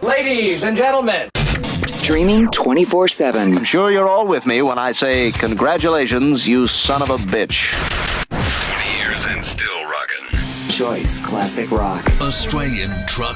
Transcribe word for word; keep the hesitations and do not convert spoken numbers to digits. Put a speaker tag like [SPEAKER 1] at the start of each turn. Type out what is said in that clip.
[SPEAKER 1] Ladies and gentlemen.
[SPEAKER 2] Streaming twenty-four seven.
[SPEAKER 3] I'm sure you're all with me when I say congratulations, you son of a bitch.
[SPEAKER 4] twenty years and still rocking.
[SPEAKER 2] Choice Classic Rock.
[SPEAKER 4] Australian truck